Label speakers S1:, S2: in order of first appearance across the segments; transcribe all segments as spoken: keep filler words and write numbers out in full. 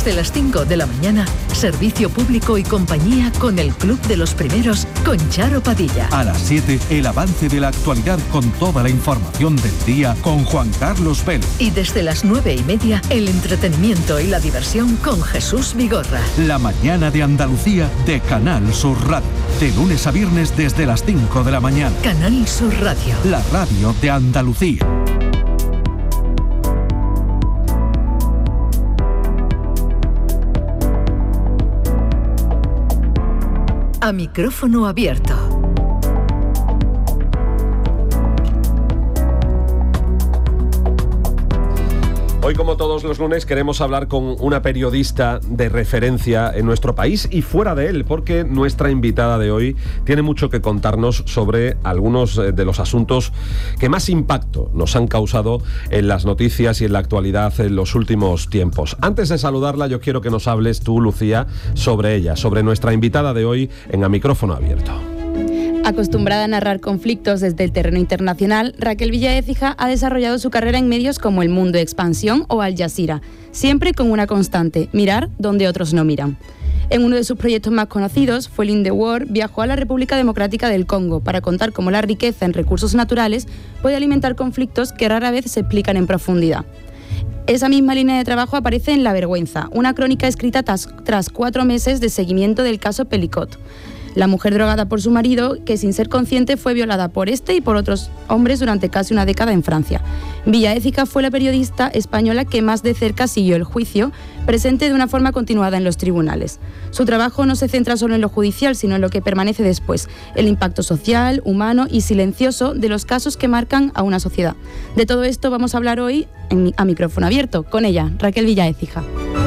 S1: Desde las cinco de la mañana, servicio público y compañía con el Club de los Primeros con Charo Padilla.
S2: A las siete, el avance de la actualidad con toda la información del día con Juan Carlos Vélez.
S1: Y desde las nueve y media, el entretenimiento y la diversión con Jesús Vigorra.
S2: La mañana de Andalucía de Canal Sur Radio. De lunes a viernes desde las cinco de la mañana.
S1: Canal Sur Radio.
S2: La radio de Andalucía.
S1: A micrófono abierto.
S3: Hoy, como todos los lunes, queremos hablar con una periodista de referencia en nuestro país y fuera de él, porque nuestra invitada de hoy tiene mucho que contarnos sobre algunos de los asuntos que más impacto nos han causado en las noticias y en la actualidad en los últimos tiempos. Antes de saludarla, yo quiero que nos hables tú, Lucía, sobre ella, sobre nuestra invitada de hoy en A Micrófono Abierto.
S4: Acostumbrada a narrar conflictos desde el terreno internacional, Raquel Villa Écija ha desarrollado su carrera en medios como El Mundo Expansión o Al Jazeera, siempre con una constante: mirar donde otros no miran. En uno de sus proyectos más conocidos, Fuel in the War, viajó a la República Democrática del Congo para contar cómo la riqueza en recursos naturales puede alimentar conflictos que rara vez se explican en profundidad. Esa misma línea de trabajo aparece en La Vergüenza, una crónica escrita tras, tras cuatro meses de seguimiento del caso Pelicot. La mujer drogada por su marido, que sin ser consciente fue violada por este y por otros hombres durante casi una década en Francia. Villa Écija fue la periodista española que más de cerca siguió el juicio, presente de una forma continuada en los tribunales. Su trabajo no se centra solo en lo judicial, sino en lo que permanece después, el impacto social, humano y silencioso de los casos que marcan a una sociedad. De todo esto vamos a hablar hoy en, a micrófono abierto, con ella, Raquel Villa Écija.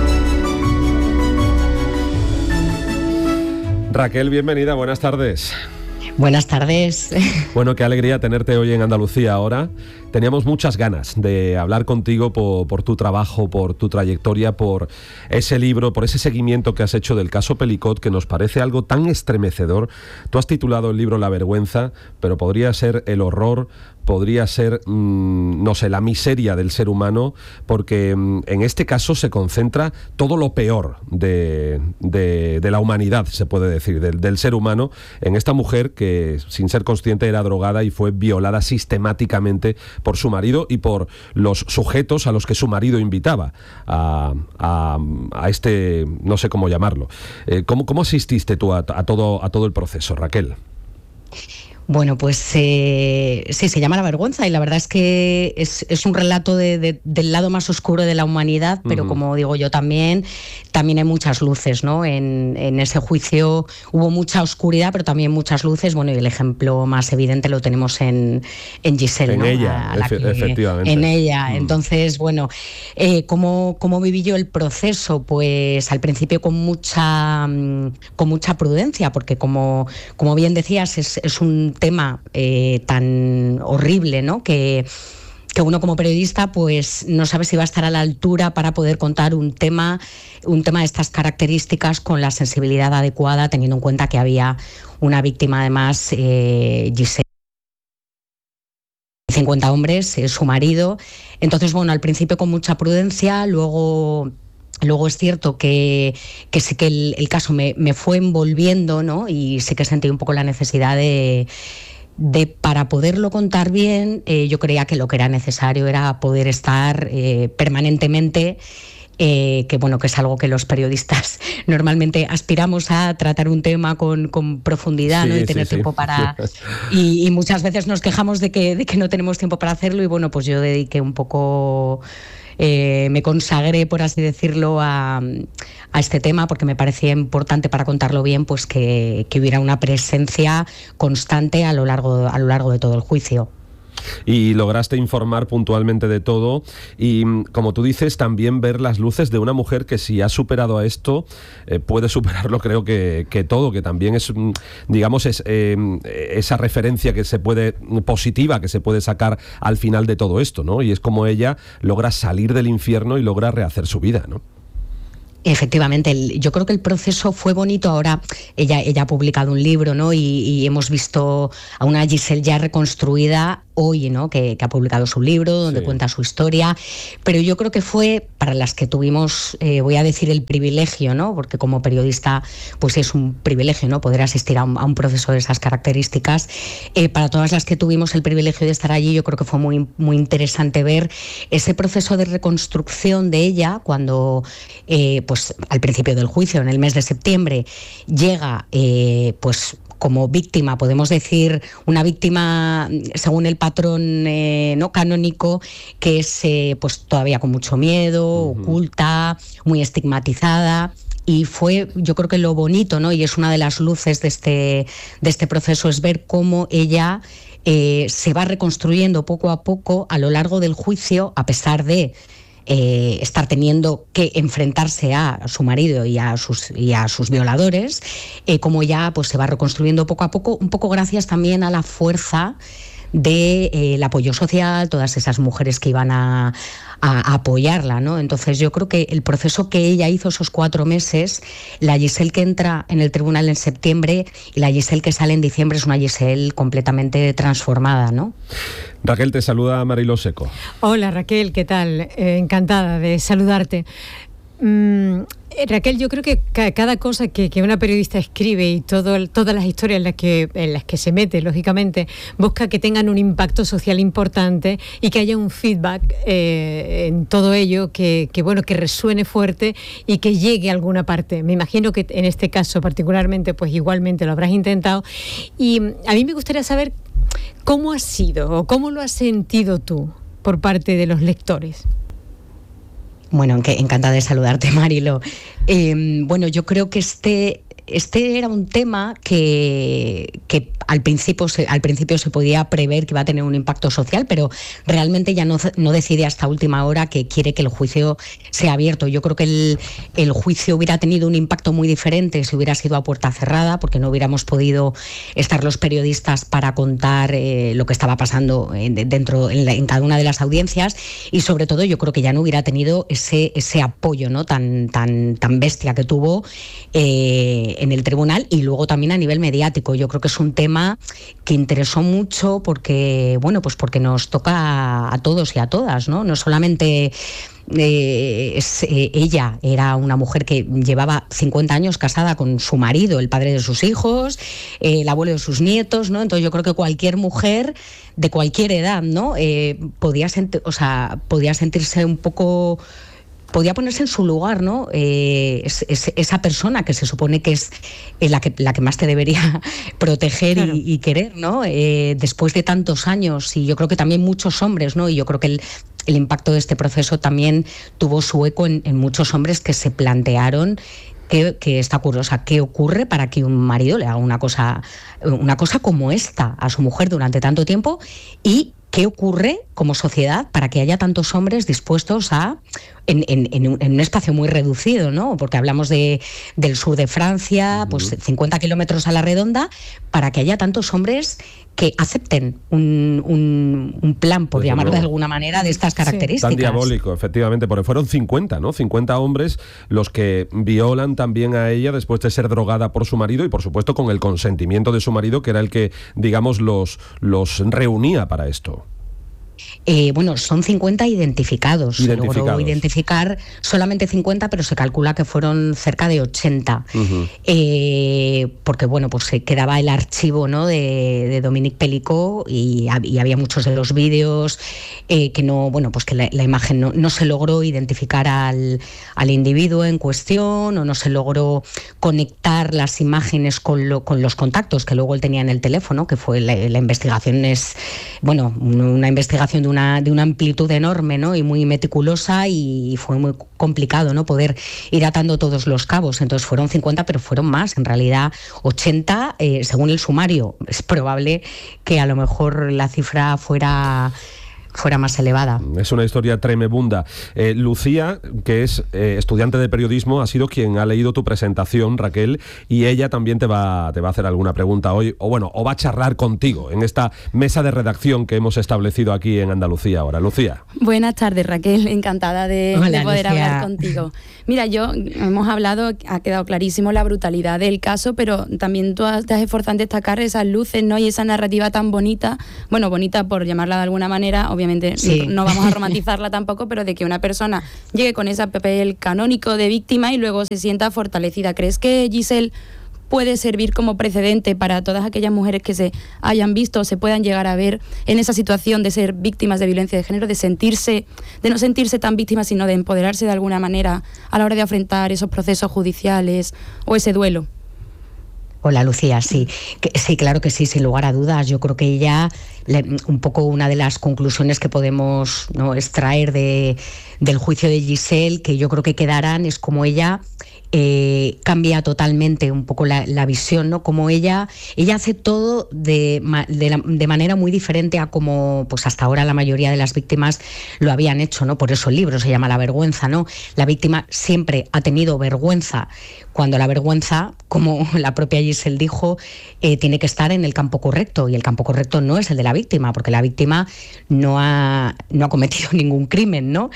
S3: Raquel, bienvenida, buenas tardes.
S5: Buenas tardes.
S3: Bueno, qué alegría tenerte hoy en Andalucía ahora. Teníamos muchas ganas de hablar contigo por, por tu trabajo, por tu trayectoria, por ese libro, por ese seguimiento que has hecho del caso Pelicot, que nos parece algo tan estremecedor. Tú has titulado el libro La Vergüenza, pero podría ser el horror, podría ser, mmm, no sé, la miseria del ser humano, porque mmm, en este caso se concentra todo lo peor de, de, de la humanidad, se puede decir, del, del ser humano, en esta mujer que, sin ser consciente, era drogada y fue violada sistemáticamente por su marido y por los sujetos a los que su marido invitaba a, a, a este, no sé cómo llamarlo. Eh, ¿cómo, ¿Cómo asististe tú a, a, todo, a todo el proceso, Raquel?
S5: Bueno, pues eh, sí, se llama La Vergüenza y la verdad es que es, es un relato de, de, del lado más oscuro de la humanidad, pero uh-huh. como digo yo también, también hay muchas luces, ¿no? En, en ese juicio hubo mucha oscuridad, pero también muchas luces, bueno, y el ejemplo más evidente lo tenemos en, en Giselle,
S3: en
S5: ¿no?
S3: ella,
S5: a la
S3: efe-
S5: que,
S3: efectivamente.
S5: En ella, uh-huh. Entonces, bueno, eh, ¿cómo, ¿cómo viví yo el proceso? Pues al principio con mucha, con mucha prudencia, porque como, como bien decías, es, es un tema eh, tan horrible, ¿no? Que, que uno como periodista pues no sabe si va a estar a la altura para poder contar un tema, un tema de estas características con la sensibilidad adecuada, teniendo en cuenta que había una víctima además, eh, Giselle, cincuenta hombres, eh, su marido. Entonces, bueno, al principio con mucha prudencia, luego... Luego es cierto que, que sí que el, el caso me, me fue envolviendo, ¿no? Y sí que sentí un poco la necesidad de, de para poderlo contar bien, eh, yo creía que lo que era necesario era poder estar eh, permanentemente, eh, que bueno, que es algo que los periodistas normalmente aspiramos a tratar un tema con, con profundidad, sí, ¿no? Y tener sí, tiempo sí. para... Y, y muchas veces nos quejamos de que, de que no tenemos tiempo para hacerlo y bueno, pues yo dediqué un poco... Eh, me consagré, por así decirlo, a, a este tema porque me parecía importante para contarlo bien, pues que, que hubiera una presencia constante a lo largo, a lo largo de todo el juicio.
S3: Y lograste informar puntualmente de todo y, como tú dices, también ver las luces de una mujer que si ha superado a esto eh, puede superarlo, creo que, que todo, que también es, digamos, es, eh, esa referencia que se puede, positiva, que se puede sacar al final de todo esto, ¿no? Y es como ella logra salir del infierno y logra rehacer su vida, ¿no?
S5: Efectivamente, el, yo creo que el proceso fue bonito. Ahora ella, ella ha publicado un libro, ¿no? Y, y hemos visto a una Giselle ya reconstruida hoy, ¿no? Que, que ha publicado su libro, donde sí. cuenta su historia. Pero yo creo que fue para las que tuvimos, eh, voy a decir, el privilegio, ¿no? Porque como periodista, pues es un privilegio, ¿no? Poder asistir a un, a un proceso de esas características. Eh, para todas las que tuvimos el privilegio de estar allí, yo creo que fue muy, muy interesante ver ese proceso de reconstrucción de ella cuando, eh, pues al principio del juicio, en el mes de septiembre, llega, eh, pues como víctima, podemos decir, una víctima según el patrón eh, no canónico, que es eh, pues todavía con mucho miedo, uh-huh. oculta, muy estigmatizada. Y fue, yo creo que lo bonito, ¿no? Y es una de las luces de este, de este proceso, es ver cómo ella eh, se va reconstruyendo poco a poco a lo largo del juicio, a pesar de Eh, estar teniendo que enfrentarse a su marido y a sus, y a sus violadores, eh, como ya pues, se va reconstruyendo poco a poco, un poco gracias también a la fuerza del de, eh, apoyo social, todas esas mujeres que iban a, a, a apoyarla, ¿no? Entonces yo creo que el proceso que ella hizo esos cuatro meses, la Giselle que entra en el tribunal en septiembre y la Giselle que sale en diciembre es una Giselle completamente transformada, ¿no?
S3: Raquel, te saluda Mariló Seco.
S6: Hola Raquel, ¿qué tal? Eh, encantada de saludarte. Mm, Raquel, yo creo que ca- cada cosa que, que una periodista escribe y todo, todas las historias en las, que, en las que se mete, lógicamente, busca que tengan un impacto social importante y que haya un feedback eh, en todo ello, que, que, bueno, que resuene fuerte y que llegue a alguna parte. Me imagino que en este caso particularmente, pues igualmente lo habrás intentado. Y a mí me gustaría saber cómo ha sido o cómo lo has sentido tú por parte de los lectores.
S5: Bueno, encantada de saludarte, Marilo. Eh, bueno, yo creo que este, este era un tema que, que al principio, se, al principio se podía prever que iba a tener un impacto social, pero realmente ya no, no decide hasta última hora que quiere que el juicio sea abierto. Yo creo que el, el juicio hubiera tenido un impacto muy diferente si hubiera sido a puerta cerrada, porque no hubiéramos podido estar los periodistas para contar eh, lo que estaba pasando en, dentro en, la, en cada una de las audiencias, y sobre todo yo creo que ya no hubiera tenido ese, ese apoyo, ¿no? tan, tan, tan bestia que tuvo eh, en el tribunal, y luego también a nivel mediático. Yo creo que es un tema que interesó mucho porque, bueno, pues porque nos toca a, a todos y a todas, ¿no? No solamente eh, es, eh, ella era una mujer que llevaba cincuenta años casada con su marido, el padre de sus hijos, eh, el abuelo de sus nietos, ¿no? Entonces yo creo que cualquier mujer de cualquier edad, ¿no? Eh, podía, senti- o sea, podía sentirse un poco... podía ponerse en su lugar, ¿no? Eh, es, es, esa persona que se supone que es la que, la que más te debería proteger, claro, y, y querer, ¿no? Eh, después de tantos años, y yo creo que también muchos hombres, ¿no? Y yo creo que el, el impacto de este proceso también tuvo su eco en, en muchos hombres que se plantearon que, que está curiosa, ¿qué ocurre para que un marido le haga una cosa, una cosa como esta a su mujer durante tanto tiempo? Y ¿qué ocurre como sociedad para que haya tantos hombres dispuestos a, en, en, en, un, en un espacio muy reducido, ¿no? Porque hablamos de, del sur de Francia, uh-huh. pues cincuenta kilómetros a la redonda, para que haya tantos hombres que acepten un, un, un plan, por Desde llamarlo luego. de alguna manera, de estas características.
S3: Sí. Tan diabólico, efectivamente, porque fueron cincuenta, ¿no? cincuenta hombres los que violan también a ella después de ser drogada por su marido y, por supuesto, con el consentimiento de su marido, que era el que, digamos, los, los reunía para esto.
S5: Eh, bueno, son cincuenta identificados.
S3: identificados.
S5: Se logró identificar solamente cincuenta, pero se calcula que fueron cerca de ochenta. Uh-huh. Eh, porque, bueno, pues se quedaba el archivo, ¿no? de, de Dominique Pellicot, y, y había muchos de los vídeos eh, que no, bueno, pues que la, la imagen no, no se logró identificar al, al individuo en cuestión, o no se logró conectar las imágenes con, lo, con los contactos que luego él tenía en el teléfono, que fue la, la investigación es, bueno, una investigación de una, de una amplitud enorme, ¿no? Y muy meticulosa, y fue muy complicado, ¿no? Poder ir atando todos los cabos. Entonces fueron cincuenta, pero fueron más, en realidad ochenta, eh, según el sumario. Es probable que a lo mejor la cifra fuera fuera más elevada.
S3: Es una historia tremebunda. Eh, Lucía, que es eh, estudiante de periodismo, ha sido quien ha leído tu presentación, Raquel, y ella también te va, te va a hacer alguna pregunta hoy, o bueno, o va a charlar contigo en esta mesa de redacción que hemos establecido aquí en Andalucía ahora. Lucía.
S4: Buenas tardes, Raquel, encantada de,
S5: Hola,
S4: de poder
S5: Lucía.
S4: hablar contigo. Mira, yo hemos hablado, ha quedado clarísimo la brutalidad del caso, pero también tú te has esforzado en destacar esas luces, ¿no? Y esa narrativa tan bonita, bueno, bonita por llamarla de alguna manera, obviamente sí. no, no vamos a romantizarla tampoco, pero de que una persona llegue con ese papel canónico de víctima y luego se sienta fortalecida. ¿Crees que Giselle puede servir como precedente para todas aquellas mujeres que se hayan visto o se puedan llegar a ver en esa situación de ser víctimas de violencia de género, de sentirse, de no sentirse tan víctimas, sino de empoderarse de alguna manera a la hora de afrontar esos procesos judiciales o ese duelo?
S5: Hola, Lucía, sí, que, sí, claro que sí, sin lugar a dudas. Yo creo que ella, le, un poco una de las conclusiones que podemos, ¿no?, extraer de, del juicio de Giselle, que yo creo que quedarán, es como ella eh, cambia totalmente un poco la, la visión, ¿no? Como ella, ella hace todo de, de, la, de manera muy diferente a como pues hasta ahora la mayoría de las víctimas lo habían hecho, ¿no? Por eso el libro se llama La vergüenza, ¿no? La víctima siempre ha tenido vergüenza, cuando la vergüenza, como la propia Giselle dijo, eh, tiene que estar en el campo correcto, y el campo correcto no es el de la víctima, porque la víctima no ha, no ha cometido ningún crimen, ¿no?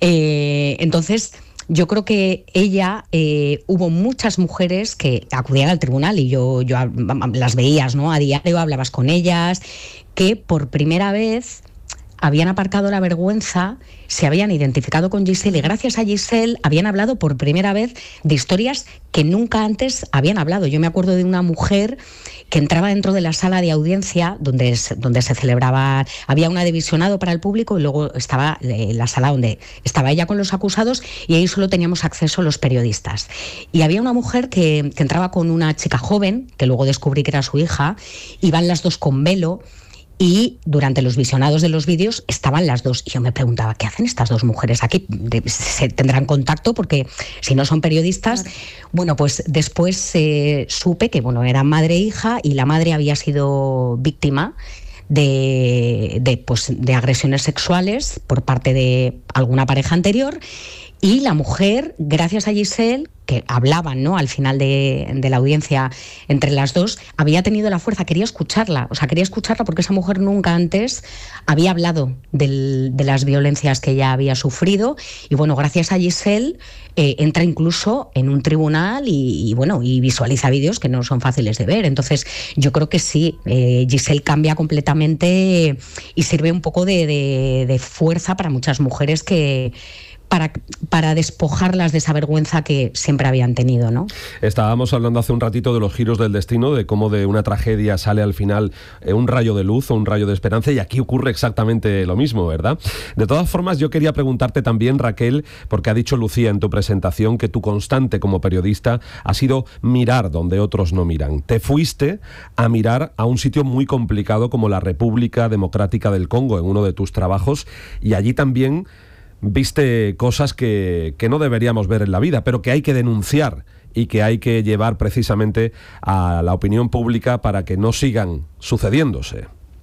S5: Eh, entonces, yo creo que ella, eh, hubo muchas mujeres que acudían al tribunal y yo, yo las veías, ¿no?, a diario, hablabas con ellas, que por primera vez habían aparcado la vergüenza, se habían identificado con Giselle y gracias a Giselle habían hablado por primera vez de historias que nunca antes habían hablado. Yo me acuerdo de una mujer que entraba dentro de la sala de audiencia donde, donde se celebraba, había un adivisionado para el público y luego estaba eh, la sala donde estaba ella con los acusados y ahí solo teníamos acceso los periodistas. Y había una mujer que, que entraba con una chica joven, que luego descubrí que era su hija, iban las dos con velo. Y durante los visionados de los vídeos estaban las dos. Y yo me preguntaba, ¿qué hacen estas dos mujeres aquí? ¿Se tendrán contacto? Porque si no son periodistas... Claro. Bueno, pues después eh, supe que bueno, eran madre e hija y la madre había sido víctima de, de, pues, de agresiones sexuales por parte de alguna pareja anterior. Y la mujer, gracias a Giselle, que hablaban, ¿no?, al final de, de la audiencia entre las dos, había tenido la fuerza, quería escucharla, o sea, quería escucharla porque esa mujer nunca antes había hablado del, de las violencias que ella había sufrido y bueno, gracias a Giselle eh, entra incluso en un tribunal y, y bueno, y visualiza vídeos que no son fáciles de ver. Entonces yo creo que sí, eh, Giselle cambia completamente y sirve un poco de, de, de fuerza para muchas mujeres que Para, para despojarlas de esa vergüenza que siempre habían tenido, ¿no?
S3: Estábamos hablando hace un ratito de los giros del destino, de cómo de una tragedia sale al final eh, un rayo de luz o un rayo de esperanza, y aquí ocurre exactamente lo mismo, ¿verdad? De todas formas, yo quería preguntarte también, Raquel, porque ha dicho Lucía en tu presentación que tu constante como periodista ha sido mirar donde otros no miran. Te fuiste a mirar a un sitio muy complicado como la República Democrática del Congo en uno de tus trabajos, y allí también viste cosas que, que no deberíamos ver en la vida, pero que hay que denunciar y que hay que llevar precisamente a la opinión pública para que no sigan sucediéndose.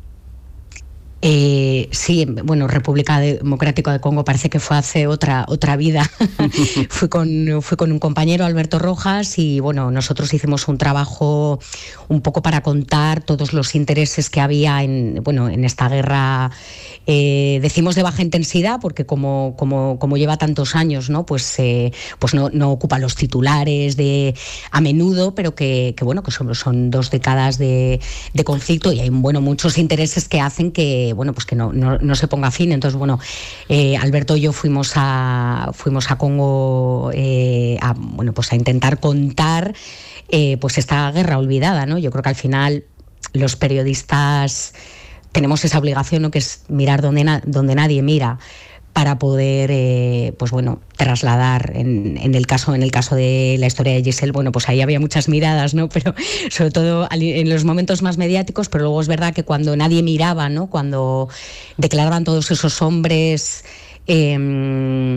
S5: Eh, sí, bueno, República Democrática del Congo parece que fue hace otra otra vida. fui con fui con un compañero, Alberto Rojas, y bueno, nosotros hicimos un trabajo un poco para contar todos los intereses que había en bueno en esta guerra. Eh, decimos de baja intensidad porque como como como lleva tantos años, ¿no? Pues eh, pues no, no ocupa los titulares de a menudo, pero que, que bueno que son, son dos décadas de, de conflicto y hay bueno muchos intereses que hacen que bueno pues que no, no, no se ponga fin. Entonces bueno eh, Alberto y yo fuimos a fuimos a Congo eh, a bueno pues a intentar contar eh, pues esta guerra olvidada, ¿no? Yo creo que al final los periodistas tenemos esa obligación, ¿no?, que es mirar donde, na- donde nadie mira, para poder eh, pues bueno trasladar en, en el caso en el caso de la historia de Giselle, bueno pues ahí había muchas miradas, ¿no?, pero sobre todo en los momentos más mediáticos, pero luego es verdad que cuando nadie miraba, ¿no?, cuando declaraban todos esos hombres eh,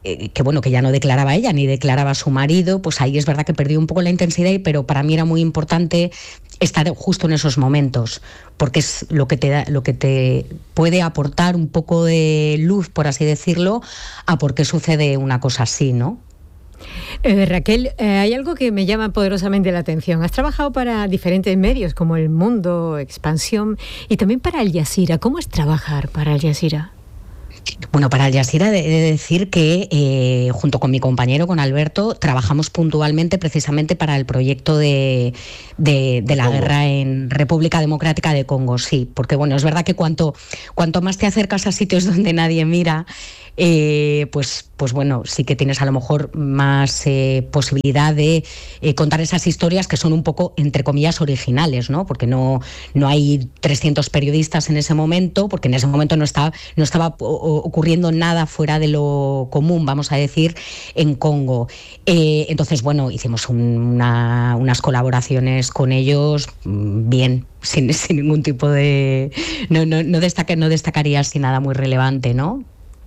S5: eh, que bueno, que ya no declaraba ella ni declaraba su marido, pues ahí es verdad que perdió un poco la intensidad, pero para mí era muy importante estar justo en esos momentos, porque es lo que te da, lo que te puede aportar un poco de luz, por así decirlo, a por qué sucede una cosa así, ¿no?
S6: Eh, Raquel, eh, hay algo que me llama poderosamente la atención. Has trabajado para diferentes medios como El Mundo, Expansión y también para Al Jazeera. ¿Cómo es trabajar para Al Jazeera?
S5: Bueno, para Al Jazeera he de decir que eh, junto con mi compañero, con Alberto, trabajamos puntualmente precisamente para el proyecto de, de, de la Congo. Guerra en República Democrática de Congo, sí, porque bueno, es verdad que cuanto, cuanto más te acercas a sitios donde nadie mira, eh, pues, pues bueno, sí que tienes a lo mejor más eh, posibilidad de eh, contar esas historias que son un poco, entre comillas, originales, ¿no? Porque no, no hay trescientos periodistas en ese momento, porque en ese momento no estaba, no estaba ocurriendo nada fuera de lo común, vamos a decir, en Congo. Eh, entonces, bueno, hicimos una, unas colaboraciones con ellos bien, sin, sin ningún tipo de... No, no, no, destaca, no destacaría así nada muy relevante, ¿no?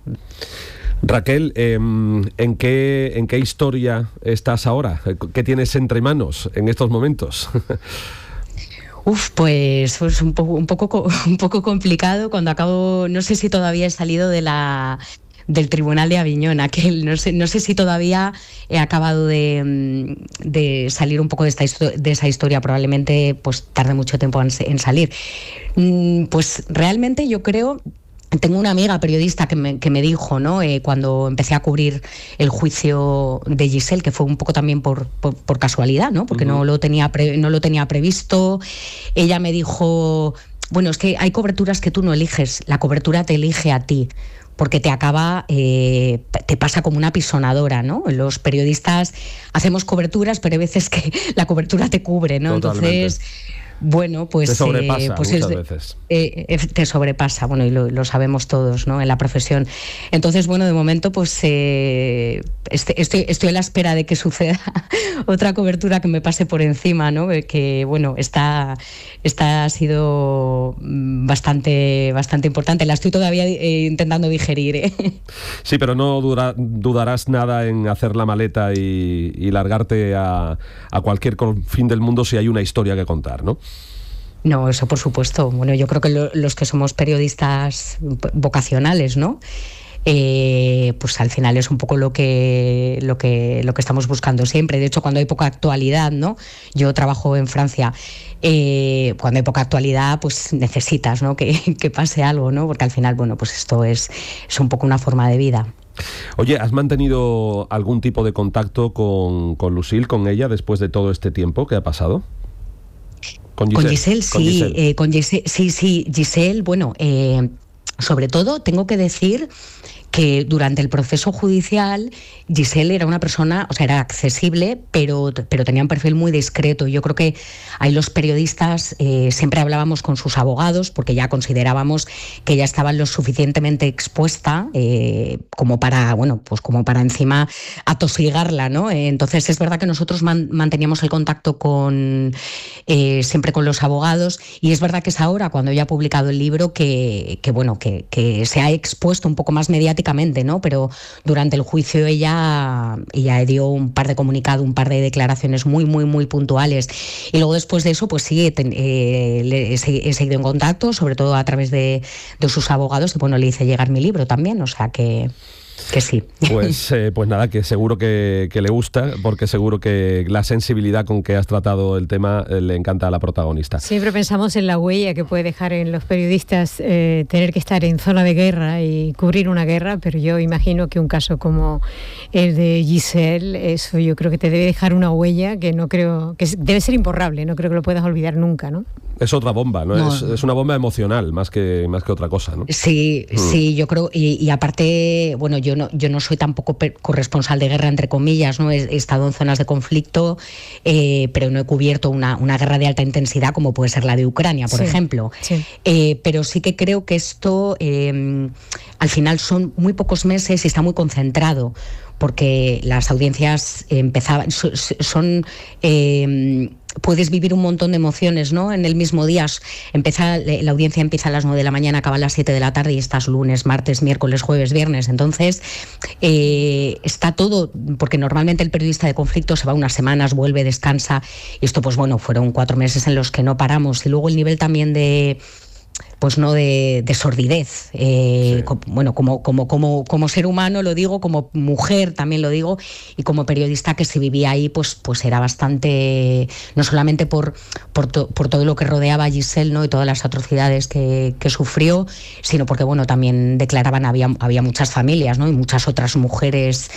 S3: Raquel, eh, ¿en qué, ¿en qué historia estás ahora? ¿Qué tienes entre manos en estos momentos?
S5: Uf, pues, pues un poco, un poco, un poco complicado. Cuando acabo, no sé si todavía he salido de la del Tribunal de Aviñón, aquel, no sé, no sé si todavía he acabado de, de salir un poco de esta de esa historia. Probablemente, pues tarde mucho tiempo en, en salir. Pues realmente yo creo. Tengo una amiga periodista que me, que me dijo, ¿no? Eh, cuando empecé a cubrir el juicio de Giselle, que fue un poco también por, por, por casualidad, ¿no? Porque uh-huh. no lo tenía pre, no lo tenía previsto. Ella me dijo, bueno, es que hay coberturas que tú no eliges, la cobertura te elige a ti, porque te acaba, eh, te pasa como una pisonadora, ¿no? Los periodistas hacemos coberturas, pero hay veces que la cobertura te cubre, ¿no?
S3: Totalmente.
S5: Entonces... Bueno, pues...
S3: Te sobrepasa
S5: eh, pues
S3: muchas
S5: es,
S3: veces.
S5: Eh, eh, te sobrepasa, bueno, y lo, lo sabemos todos, ¿no? En la profesión. Entonces, bueno, de momento, pues eh, este, estoy, estoy a la espera de que suceda otra cobertura que me pase por encima, ¿no? Que, bueno, está, está ha sido bastante, bastante importante. La estoy todavía eh, intentando digerir, ¿eh?
S3: Sí, pero no dura, dudarás nada en hacer la maleta y, y largarte a, a cualquier fin del mundo si hay una historia que contar, ¿no?
S5: No, eso por supuesto. Bueno, yo creo que lo, los que somos periodistas vocacionales, ¿no? Eh, pues al final es un poco lo que, lo que, lo que estamos buscando siempre. De hecho, cuando hay poca actualidad, ¿no? Yo trabajo en Francia. Eh, cuando hay poca actualidad, pues necesitas, ¿no? que, que pase algo, ¿no? Porque al final, bueno, pues esto es, es un poco una forma de vida.
S3: Oye, ¿has mantenido algún tipo de contacto con, con Lucille, con ella, después de todo este tiempo que ha pasado?
S5: Con Giselle, con Giselle sí, con Giselle. Eh, con Giselle, sí, sí, Giselle, bueno, eh, sobre todo tengo que decir que durante el proceso judicial Giselle era una persona, o sea, era accesible, pero, pero tenía un perfil muy discreto. Yo creo que ahí los periodistas eh, siempre hablábamos con sus abogados porque ya considerábamos que ella estaba lo suficientemente expuesta eh, como para, bueno, pues como para encima atosigarla, ¿no? Eh, entonces es verdad que nosotros man, manteníamos el contacto con eh, siempre con los abogados, y es verdad que es ahora cuando ella ha publicado el libro que, que bueno, que, que se ha expuesto un poco más mediáticamente, ¿no? Pero durante el juicio ella ella dio un par de comunicados, un par de declaraciones muy, muy, muy puntuales. Y luego después de eso, pues sí, ten, eh, le, he seguido en contacto, sobre todo a través de, de sus abogados, y bueno, le hice llegar mi libro también, o sea que... Que sí.
S3: Pues, eh, pues nada, que seguro que, que le gusta, porque seguro que la sensibilidad con que has tratado el tema eh, le encanta a la protagonista.
S6: Siempre pensamos en la huella que puede dejar en los periodistas eh, tener que estar en zona de guerra y cubrir una guerra, pero yo imagino que un caso como el de Giselle, eso yo creo que te debe dejar una huella que no creo, que debe ser imborrable, no creo que lo puedas olvidar nunca, ¿no?
S3: Es otra bomba, ¿no? no. Es, es una bomba emocional más que, más que otra cosa, ¿no?
S5: Sí, mm. sí, yo creo, y, y aparte, bueno, yo no, yo no soy tampoco corresponsal de guerra, entre comillas, ¿no? He, he estado en zonas de conflicto, eh, pero no he cubierto una, una guerra de alta intensidad como puede ser la de Ucrania, por sí, ejemplo. Sí. Eh, pero sí que creo que esto, eh, al final son muy pocos meses y está muy concentrado. porque las audiencias empezaban, son... Eh, puedes vivir un montón de emociones, ¿no? En el mismo día. Empieza, la audiencia empieza a las nueve de la mañana, acaba a las siete de la tarde y estás lunes, martes, miércoles, jueves, viernes. Entonces, eh, está todo, porque normalmente el periodista de conflicto se va unas semanas, vuelve, descansa. Y esto, pues bueno, fueron cuatro meses en los que no paramos. Y luego el nivel también de... pues no de, de sordidez, eh, sí. co- bueno, como, como, como, como ser humano lo digo, como mujer también lo digo, y como periodista que se vivía ahí, pues, pues era bastante, no solamente por, por, to, por todo lo que rodeaba a Giselle, ¿no? Y todas las atrocidades que, que sufrió, sino porque, bueno, también declaraban, había, había muchas familias, ¿no? Y muchas otras mujeres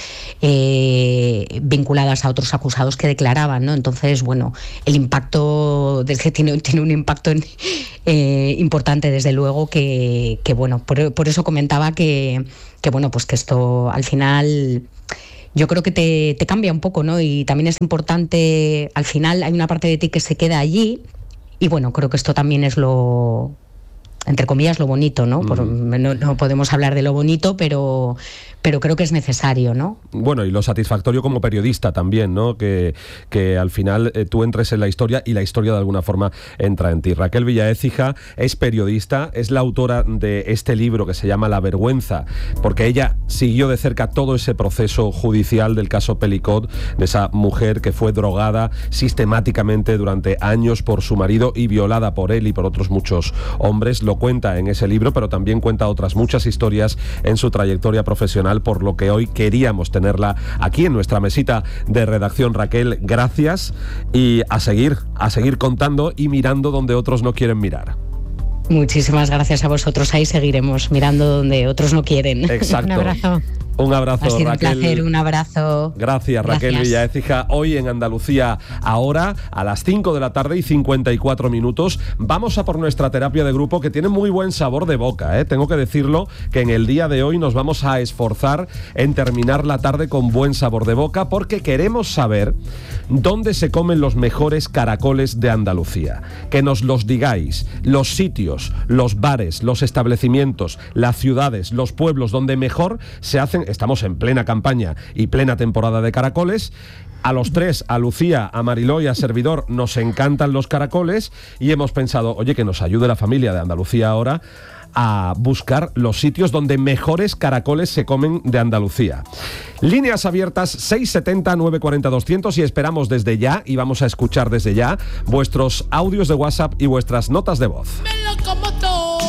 S5: eh, vinculadas a otros acusados que declaraban, ¿no? Entonces, bueno, el impacto, desde que tiene, tiene un impacto en, eh, importante, desde luego, que, que bueno, por, por eso comentaba que, que bueno, pues que esto al final yo creo que te, te cambia un poco, ¿no? Y también es importante, al final hay una parte de ti que se queda allí, y bueno, creo que esto también es lo, entre comillas, lo bonito, ¿no? Por, no, no podemos hablar de lo bonito, pero, pero creo que es necesario, ¿no?
S3: Bueno, y lo satisfactorio como periodista también, ¿no? Que, que al final eh, tú entres en la historia y la historia de alguna forma entra en ti. Raquel Villaécija es periodista, es la autora de este libro que se llama La vergüenza, porque ella siguió de cerca todo ese proceso judicial del caso Pelicot, de esa mujer que fue drogada sistemáticamente durante años por su marido y violada por él y por otros muchos hombres. Lo cuenta en ese libro, pero también cuenta otras muchas historias en su trayectoria profesional, por lo que hoy queríamos tenerla aquí en nuestra mesita de redacción. Raquel, gracias, y a seguir, a seguir contando y mirando donde otros no quieren mirar.
S5: Muchísimas gracias a vosotros. Ahí seguiremos mirando donde otros no quieren.
S3: Exacto.
S6: Un abrazo.
S3: Un abrazo,
S5: ha sido
S3: Raquel.
S5: Un placer, un abrazo.
S3: Gracias, Raquel
S5: Gracias.
S3: Villaécija. Hoy en Andalucía Ahora, a las cinco de la tarde y cincuenta y cuatro minutos, vamos a por nuestra terapia de grupo, que tiene muy buen sabor de boca, ¿eh? Tengo que decirlo, que en el día de hoy nos vamos a esforzar en terminar la tarde con buen sabor de boca, porque queremos saber dónde se comen los mejores caracoles de Andalucía. Que nos los digáis, los sitios, los bares, los establecimientos, las ciudades, los pueblos donde mejor se hacen. Estamos en plena campaña y plena temporada de caracoles. A los tres, a Lucía, a Mariló y a servidor, nos encantan los caracoles, y hemos pensado, oye, que nos ayude la familia de Andalucía Ahora a buscar los sitios donde mejores caracoles se comen de Andalucía. Líneas abiertas seis setenta, nueve cuarenta, doscientos, y esperamos desde ya, y vamos a escuchar desde ya, vuestros audios de WhatsApp y vuestras notas de voz.
S7: Me lo como todo,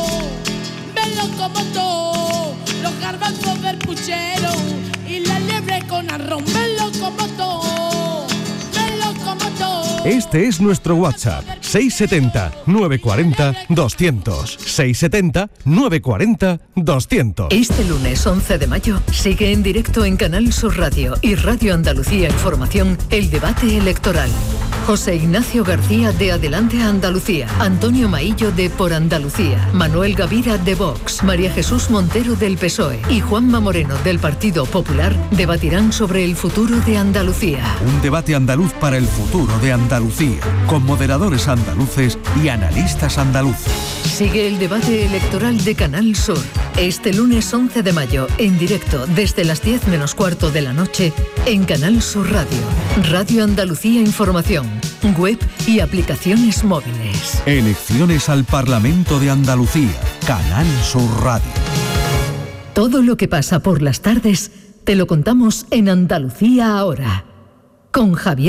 S7: me lo como todo, los garbanzos del puchero y la liebre con arroz, me lo como todo, me lo como todo.
S2: Este es nuestro WhatsApp, seis setenta, nueve cuarenta, doscientos. seis setenta, nueve cuarenta, doscientos.
S1: Este lunes once de mayo sigue en directo en Canal Sur Radio y Radio Andalucía Información el debate electoral. José Ignacio García de Adelante Andalucía, Antonio Maillo de Por Andalucía, Manuel Gavira de Vox, María Jesús Montero del P S O E y Juanma Moreno del Partido Popular debatirán sobre el futuro de Andalucía.
S2: Un debate andaluz para el futuro de Andalucía, con moderadores andaluces y analistas andaluces.
S1: Sigue el debate electoral de Canal Sur. Este lunes once de mayo, en directo desde las diez menos cuarto de la noche, en Canal Sur Radio, Radio Andalucía Información, web y aplicaciones móviles.
S2: Elecciones al Parlamento de Andalucía, Canal Sur Radio.
S1: Todo lo que pasa por las tardes te lo contamos en Andalucía Ahora, con Javier